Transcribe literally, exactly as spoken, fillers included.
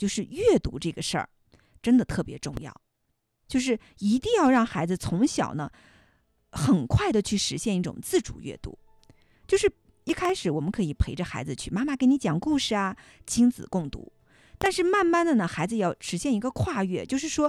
就是阅读这个事儿真的特别重要，就是一定要让孩子从小呢很快的去实现一种自主阅读。就是一开始我们可以陪着孩子去，妈妈给你讲故事啊，亲子共读。但是慢慢的呢，孩子要实现一个跨越，就是说